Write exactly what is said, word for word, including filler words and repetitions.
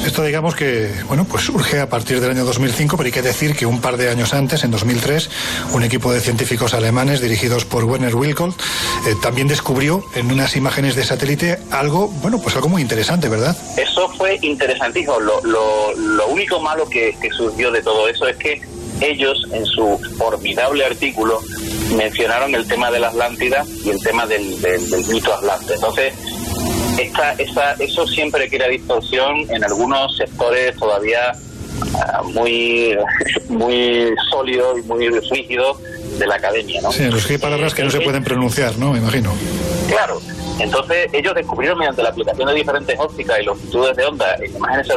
Esto digamos que, bueno, pues surge a partir del año dos mil cinco, pero hay que decir que un par de años antes, en dos mil tres, un equipo de científicos alemanes dirigidos por Werner Wilcke eh, también descubrió en unas imágenes de satélite algo, bueno, pues algo muy interesante, ¿verdad? Eso fue interesantísimo. Lo, lo, lo único malo que, que surgió de todo eso es que ellos, en su formidable artículo, mencionaron el tema de la Atlántida y el tema del, del, del mito Atlante. Entonces, esta, esta, eso siempre crea distorsión en algunos sectores todavía uh, muy, muy sólidos y muy rígidos de la academia, ¿no? Sí, los que hay palabras que no se pueden pronunciar, ¿no? Me imagino. Claro. Entonces, ellos descubrieron mediante la aplicación de diferentes ópticas y longitudes de onda en imágenes